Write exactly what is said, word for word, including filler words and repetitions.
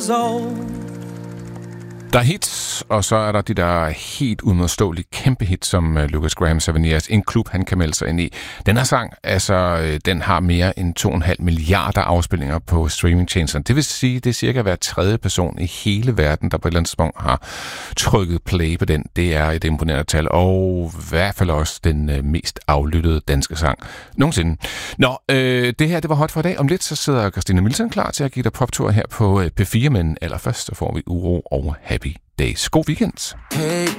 Der er hits, og så er der de der helt umodståelige kæmpe hits, som uh, Lukas Graham Seven Years, en klub, han kan melde sig ind i. Den her sang, altså, uh, den har mere end to komma fem milliarder afspilninger på streamingtjenesterne. Det vil sige, det er cirka hver tredje person i hele verden, der på et eller andet tidspunkt har trykket play på den. Det er et imponerende tal, og i hvert fald også den uh, mest aflyttede danske sang nogensinde. Nå, øh, det her, det var hot for i dag. Om lidt, så sidder Christina Milton klar til at give dig poptur her på uh, P fire, men allerførst, så får vi Uro og Happy Days. God weekend. Hey